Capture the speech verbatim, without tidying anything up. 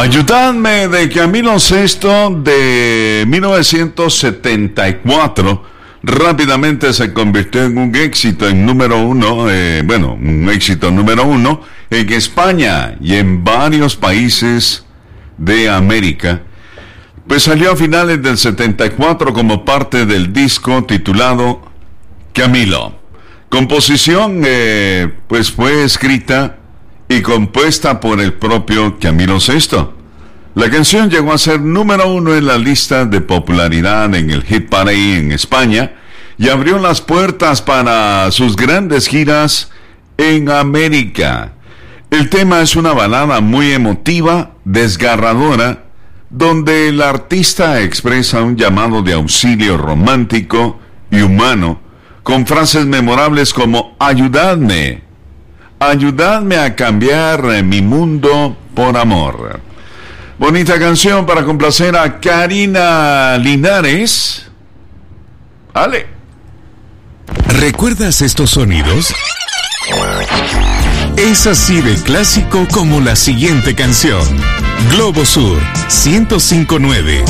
Ayudadme de Camilo Sesto de mil novecientos setenta y cuatro rápidamente se convirtió en un éxito en número uno, eh, bueno, un éxito número uno en España y en varios países de América. Pues salió a finales del setenta y cuatro como parte del disco titulado Camilo. Composición, eh, pues fue escrita y compuesta por el propio Camilo Sesto. La canción llegó a ser número uno en la lista de popularidad en el Hit Parade en España y abrió las puertas para sus grandes giras en América. El tema es una balada muy emotiva, desgarradora, donde el artista expresa un llamado de auxilio romántico y humano, con frases memorables como ayudadme, ayudadme a cambiar mi mundo por amor. Bonita canción para complacer a Karina Linares. Ale. ¿Recuerdas estos sonidos? Es así de clásico como la siguiente canción. Globo Sur ciento cinco punto nueve.